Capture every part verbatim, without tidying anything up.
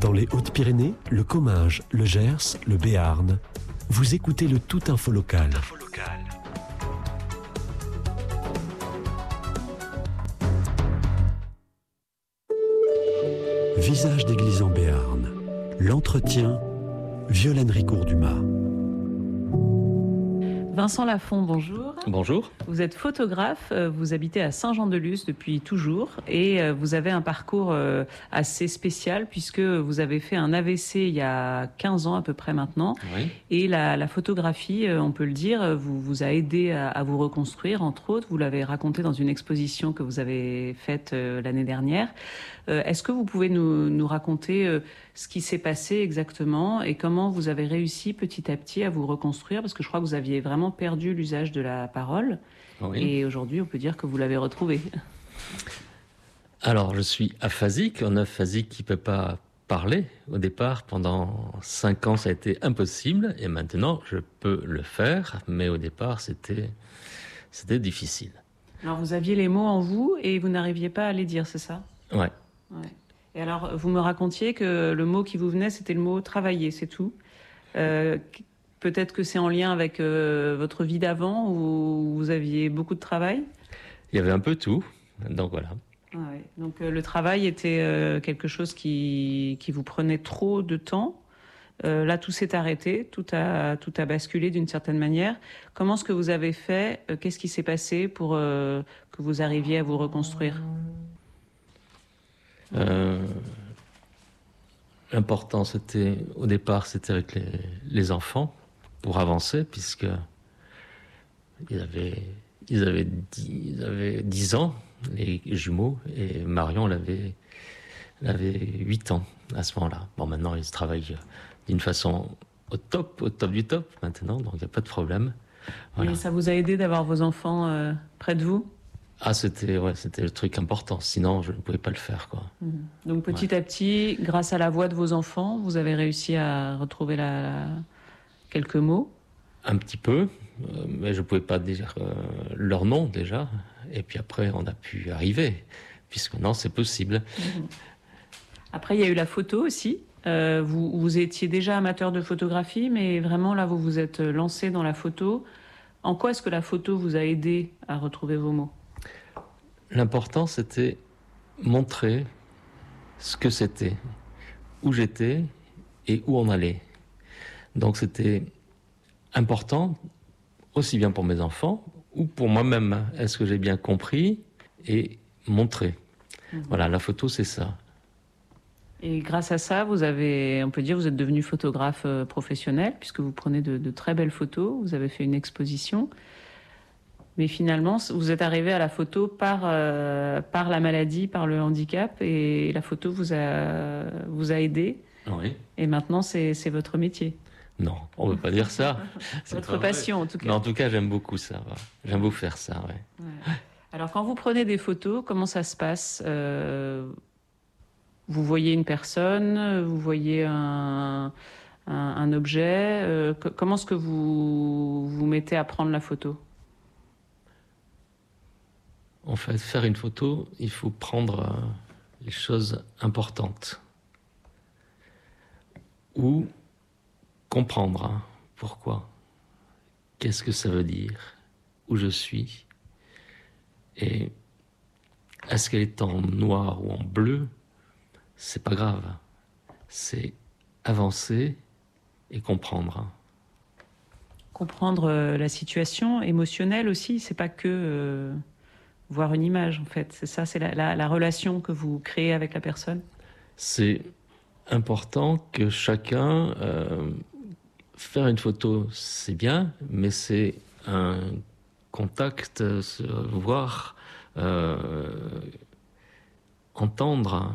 Dans les Hautes-Pyrénées, le Comminges, le Gers, le Béarn, vous écoutez le Tout Info Local. Visage d'église en Béarn. L'entretien, Violaine Ricourt-Dumas. Vincent Lafont, bonjour. Bonjour. Vous êtes photographe, vous habitez à Saint-Jean-de-Luz depuis toujours et vous avez un parcours assez spécial puisque vous avez fait un A V C il y a quinze ans à peu près maintenant. Oui. Et la, la photographie, on peut le dire, vous, vous a aidé à, à vous reconstruire, entre autres. Vous l'avez raconté dans une exposition que vous avez faite l'année dernière. Est-ce que vous pouvez nous, nous raconter ce qui s'est passé exactement et comment vous avez réussi petit à petit à vous reconstruire? Parce que je crois que vous aviez vraiment perdu l'usage de la parole. Oui. Et aujourd'hui, on peut dire que vous l'avez retrouvé. Alors, je suis aphasique, un aphasique qui ne peut pas parler. Au départ, pendant cinq ans, ça a été impossible. Et maintenant, je peux le faire. Mais au départ, c'était, c'était difficile. Alors, vous aviez les mots en vous et vous n'arriviez pas à les dire, c'est ça? Ouais. Ouais. Et alors, vous me racontiez que le mot qui vous venait, c'était le mot « travailler », c'est tout. Euh, peut-être que c'est en lien avec euh, votre vie d'avant, où vous aviez beaucoup de travail? Il y avait un peu tout, donc voilà. Ouais. Donc euh, le travail était euh, quelque chose qui, qui vous prenait trop de temps. Euh, là, tout s'est arrêté, tout a, tout a basculé d'une certaine manière. Comment est-ce que vous avez fait? euh, Qu'est-ce qui s'est passé pour euh, que vous arriviez à vous reconstruire? Euh, l'important, c'était, au départ, c'était avec les, les enfants, pour avancer, puisque ils avaient, ils avaient, dix, ils avaient dix ans, les jumeaux, et Marion, elle avait, elle avait huit ans à ce moment-là. Bon, maintenant, ils travaillent d'une façon au top, au top du top, maintenant, donc il n'y a pas de problème. Voilà. Et ça vous a aidé d'avoir vos enfants euh, près de vous? Ah, c'était, ouais, c'était le truc important. Sinon, je ne pouvais pas le faire, quoi. Mmh. Donc, petit ouais. à petit, grâce à la voix de vos enfants, vous avez réussi à retrouver la, la... quelques mots? Un petit peu, euh, mais je ne pouvais pas dire euh, leur nom, déjà. Et puis après, on a pu arriver, puisque non, c'est possible. Mmh. Après, il y a eu la photo aussi. Euh, vous, vous étiez déjà amateur de photographie, mais vraiment, là, vous vous êtes lancé dans la photo. En quoi est-ce que la photo vous a aidé à retrouver vos mots? L'important, c'était montrer ce que c'était, où j'étais et où on allait. Donc c'était important, aussi bien pour mes enfants ou pour moi-même. Est-ce que j'ai bien compris et montrer. Mmh. Voilà, la photo, c'est ça. Et grâce à ça, vous avez, on peut dire, vous êtes devenu photographe professionnel puisque vous prenez de, de très belles photos. Vous avez fait une exposition. Mais finalement, vous êtes arrivé à la photo par, euh, par la maladie, par le handicap, et la photo vous a, vous a aidé. Oui. Et maintenant, c'est, c'est votre métier. Non, on ne peut pas dire ça. C'est votre passion, en tout cas. Mais en tout cas, j'aime beaucoup ça. Ouais. J'aime beaucoup faire ça, ouais. Ouais. Alors, quand vous prenez des photos, comment ça se passe? euh, Vous voyez une personne, vous voyez un, un, un objet. Euh, comment est-ce que vous vous mettez à prendre la photo? En fait, faire une photo, il faut prendre euh, les choses importantes. Ou comprendre hein, pourquoi. Qu'est-ce que ça veut dire? Où je suis? Et est-ce qu'elle est en noir ou en bleu? C'est pas grave. C'est avancer et comprendre. Comprendre euh, la situation émotionnelle aussi, c'est pas que... Euh... voir une image, en fait. C'est ça, c'est la, la, la relation que vous créez avec la personne. C'est important que chacun... Euh, faire une photo, c'est bien, mais c'est un contact, se voir, euh, entendre.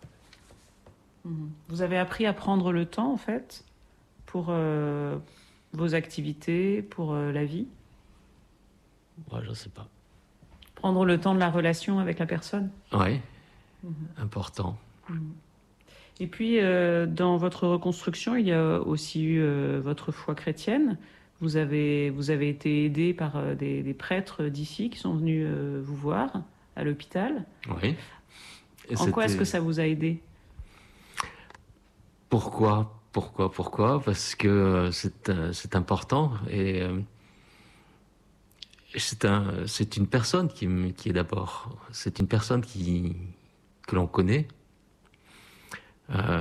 Vous avez appris à prendre le temps, en fait, pour euh, vos activités, pour euh, la vie? Ouais, je ne sais pas. Prendre le temps de la relation avec la personne? Oui, mmh. Important. Mmh. Et puis, euh, dans votre reconstruction, il y a aussi eu euh, votre foi chrétienne. Vous avez, vous avez été aidé par euh, des, des prêtres d'ici qui sont venus euh, vous voir à l'hôpital. Oui. Et en quoi est-ce que ça vous a aidé? pourquoi, pourquoi, pourquoi? Parce que c'est, c'est important et c'est, un, c'est une personne qui, qui est d'abord, c'est une personne qui, que l'on connaît, euh,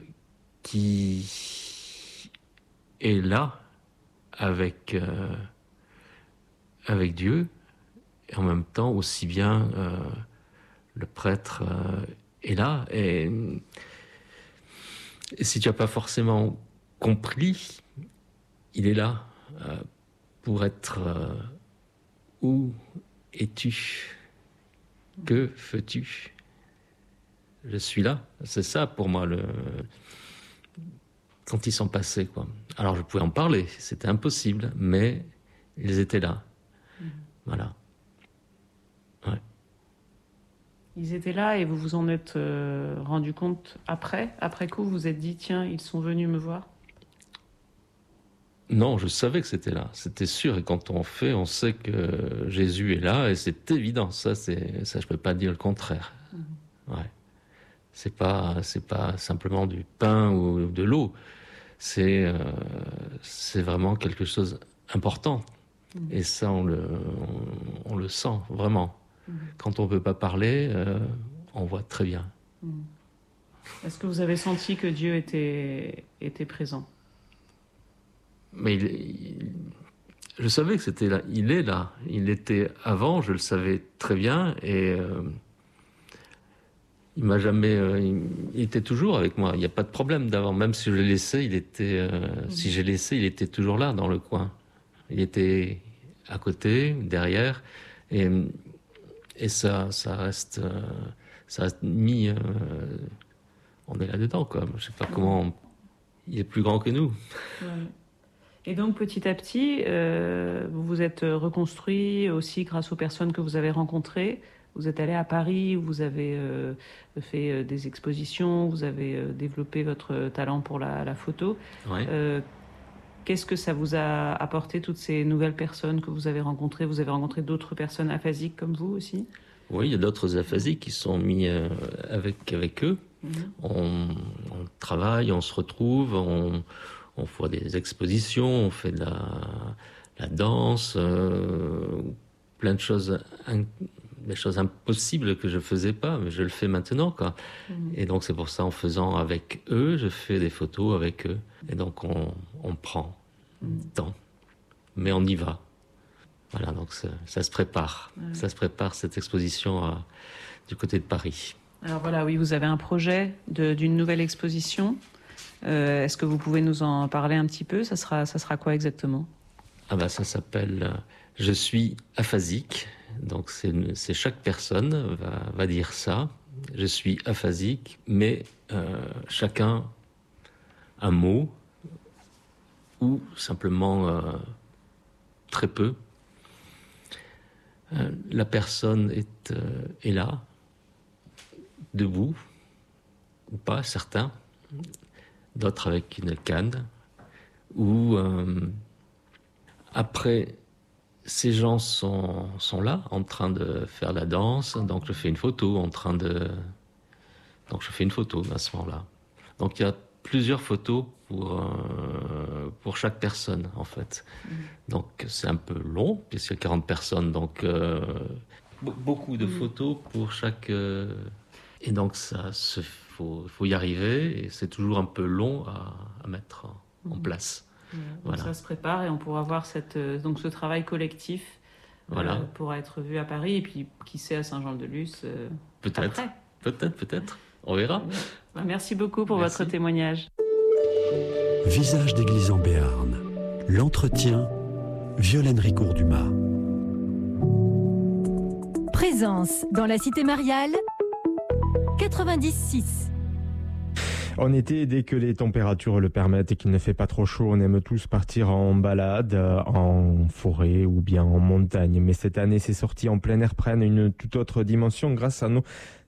qui est là avec, euh, avec Dieu, et en même temps aussi bien euh, le prêtre euh, est là. Et, et si tu n'as pas forcément compris, il est là euh, pour être euh, où es-tu? Que fais-tu? Je suis là. C'est ça pour moi le quand ils sont passés, quoi. Alors je pouvais en parler, c'était impossible, mais ils étaient là. Mmh. Voilà. Ouais. Ils étaient là et vous vous en êtes euh, rendu compte après, après coup, vous vous êtes dit tiens, ils sont venus me voir? Non, je savais que c'était là, c'était sûr. Et quand on fait, on sait que Jésus est là et c'est évident. Ça, c'est ça, je peux pas dire le contraire. Mmh. Ouais. C'est pas, c'est pas simplement du pain ou de l'eau. C'est, euh, c'est vraiment quelque chose d'important. Mmh. Et ça, on le, on, on le sent vraiment. Mmh. Quand on ne peut pas parler, euh, on voit très bien. Mmh. Est-ce que vous avez senti que Dieu était, était présent? Mais il, il, je savais que c'était là. Il est là. Il était avant, je le savais très bien. Et euh, il m'a jamais. Euh, il, il était toujours avec moi. Il n'y a pas de problème d'avant. Même si je l'ai laissé, il était. Euh, mmh. Si j'ai laissé, il était toujours là dans le coin. Il était à côté, derrière, et, et ça, ça reste, euh, ça reste mis. Euh, on est là dedans, quoi. Je sais pas mmh. comment. On, il est plus grand que nous. Ouais. Et donc petit à petit, euh, vous vous êtes reconstruit aussi grâce aux personnes que vous avez rencontrées. Vous êtes allé à Paris, où vous avez euh, fait euh, des expositions, vous avez euh, développé votre talent pour la, la photo. Ouais. Euh, qu'est-ce que ça vous a apporté, toutes ces nouvelles personnes que vous avez rencontrées? Vous avez rencontré d'autres personnes aphasiques comme vous aussi? Oui, il y a d'autres aphasiques qui sont mis euh, avec, avec eux. Mmh. On, on travaille, on se retrouve, on... On fait des expositions, on fait de la, la danse, euh, plein de choses, in, des choses impossibles que je ne faisais pas, mais je le fais maintenant, quoi. Mmh. Et donc c'est pour ça, en faisant avec eux, je fais des photos avec eux. Et donc on, on prend mmh. du temps, mais on y va. Voilà, donc ça, ça se prépare. Mmh. Ça se prépare, cette exposition à, du côté de Paris. Alors voilà, oui, vous avez un projet de, d'une nouvelle exposition. Euh, est-ce que vous pouvez nous en parler un petit peu? Ça sera, ça sera quoi exactement? Ah bah ça s'appelle euh, « Je suis aphasique ». Donc c'est, c'est chaque personne va, va dire ça. Je suis aphasique, mais euh, chacun un mot ou simplement euh, très peu. Euh, la personne est, euh, est là, debout, ou pas, certains. D'autres avec une canne, où euh, après, ces gens sont, sont là, en train de faire la danse, donc je fais une photo en train de... Donc je fais une photo à ce moment-là. Donc il y a plusieurs photos pour, euh, pour chaque personne, en fait. Mmh. Donc c'est un peu long, puisqu'il y a quarante personnes, donc euh, beaucoup de photos pour chaque... Euh, et donc ça se fait. Il faut, faut y arriver et c'est toujours un peu long à, à mettre en, en place. Ouais, voilà. Ça se prépare et on pourra voir cette, donc ce travail collectif voilà. euh, pourra être vu à Paris et puis qui sait à Saint-Jean-de-Luz euh, peut-être, après. peut-être, peut-être. On verra. Ouais. Merci beaucoup pour Merci. votre témoignage. Visage d'église en Béarn. L'entretien, Violaine Ricourt-Dumas. Présence dans la cité mariale quatre-vingt-dix six. En été, dès que les températures le permettent et qu'il ne fait pas trop chaud, on aime tous partir en balade, en forêt ou bien en montagne. Mais cette année, ces sorties en plein air prennent une toute autre dimension grâce à nos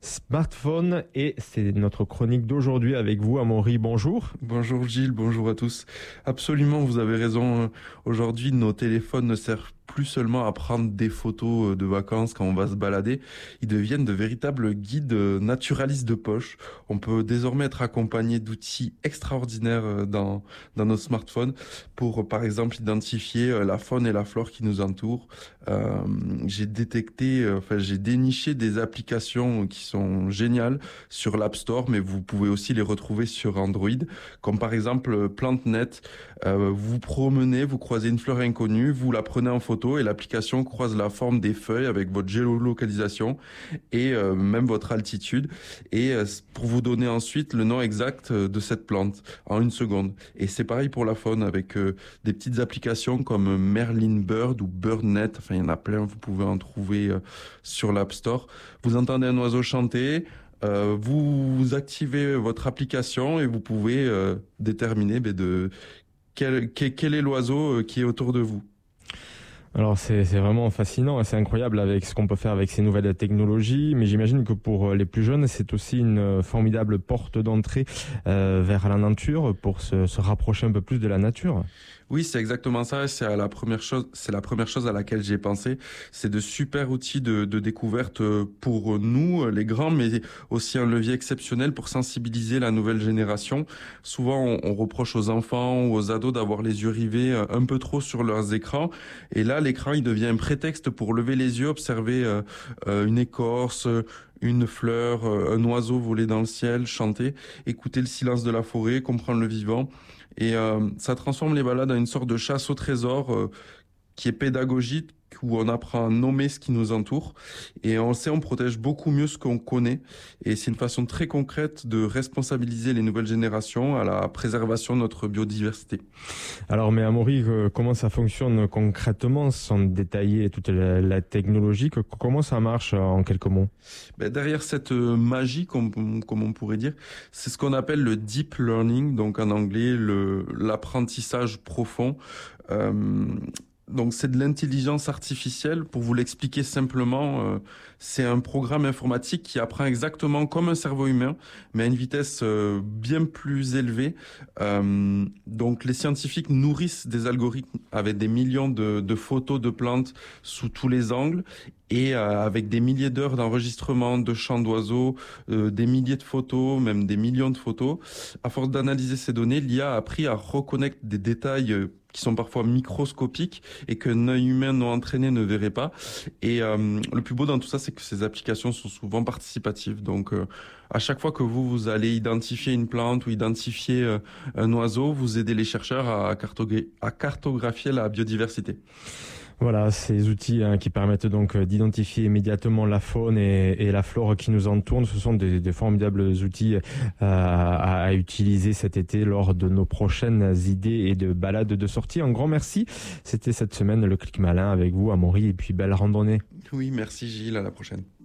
smartphone et c'est notre chronique d'aujourd'hui avec vous, Amaury. Bonjour. Bonjour Gilles, bonjour à tous. Absolument, vous avez raison. Aujourd'hui, nos téléphones ne servent plus seulement à prendre des photos de vacances quand on va se balader, ils deviennent de véritables guides naturalistes de poche. On peut désormais être accompagné d'outils extraordinaires dans, dans nos smartphones pour, par exemple, identifier la faune et la flore qui nous entourent. Euh, j'ai détecté, enfin, j'ai déniché des applications qui sont géniales sur l'App Store, mais vous pouvez aussi les retrouver sur Android, comme par exemple PlanteNet. Euh, vous vous promenez, vous croisez une fleur inconnue, vous la prenez en photo et l'application croise la forme des feuilles avec votre géolocalisation et euh, même votre altitude et euh, pour vous donner ensuite le nom exact de cette plante en une seconde. Et c'est pareil pour la faune avec euh, des petites applications comme Merlin Bird ou BirdNet. Enfin, il y en a plein, vous pouvez en trouver euh, sur l'App Store. Vous entendez un oiseau chanter, Euh, vous, vous activez votre application et vous pouvez euh, déterminer ben, de quel, quel, quel est l'oiseau qui est autour de vous. Alors c'est, c'est vraiment fascinant et c'est incroyable avec ce qu'on peut faire avec ces nouvelles technologies, mais j'imagine que pour les plus jeunes, c'est aussi une formidable porte d'entrée euh, vers la nature pour se, se rapprocher un peu plus de la nature. Oui, c'est exactement ça. C'est à la première chose, c'est la première chose à laquelle j'ai pensé. C'est de super outils de, de découverte pour nous, les grands, mais aussi un levier exceptionnel pour sensibiliser la nouvelle génération. Souvent, on, on reproche aux enfants ou aux ados d'avoir les yeux rivés un peu trop sur leurs écrans. Et là, l'écran, il devient un prétexte pour lever les yeux, observer euh, euh, une écorce, une fleur, un oiseau voler dans le ciel, chanter, écouter le silence de la forêt, comprendre le vivant. Et euh, ça transforme les balades en une sorte de chasse au trésor euh, qui est pédagogique, où on apprend à nommer ce qui nous entoure. Et on le sait, on protège beaucoup mieux ce qu'on connaît. Et c'est une façon très concrète de responsabiliser les nouvelles générations à la préservation de notre biodiversité. Alors, mais Amaury, comment ça fonctionne concrètement, sans détailler toute la, la technologie? Comment ça marche en quelques mots? Ben, derrière cette magie, comme, comme on pourrait dire, c'est ce qu'on appelle le deep learning, donc en anglais, le, l'apprentissage profond. Euh, Donc c'est de l'intelligence artificielle. Pour vous l'expliquer simplement, euh, c'est un programme informatique qui apprend exactement comme un cerveau humain, mais à une vitesse euh, bien plus élevée. Euh, donc les scientifiques nourrissent des algorithmes avec des millions de, de photos de plantes sous tous les angles et euh, avec des milliers d'heures d'enregistrement de chants d'oiseaux, euh, des milliers de photos, même des millions de photos. À force d'analyser ces données, l'I A a appris à reconnaître des détails euh, qui sont parfois microscopiques et qu'un œil humain non entraîné ne verrait pas. Et euh, le plus beau dans tout ça, c'est que ces applications sont souvent participatives. Donc, euh, à chaque fois que vous, vous allez identifier une plante ou identifier euh, un oiseau, vous aidez les chercheurs à, cartogra- à cartographier la biodiversité. Voilà, ces outils hein, qui permettent donc d'identifier immédiatement la faune et, et la flore qui nous entourent. Ce sont des, des formidables outils euh, à, à utiliser cet été lors de nos prochaines idées et de balades de sortie. Un grand merci. C'était cette semaine le Clic Malin avec vous, Amaury, et puis belle randonnée. Oui, merci Gilles, à la prochaine.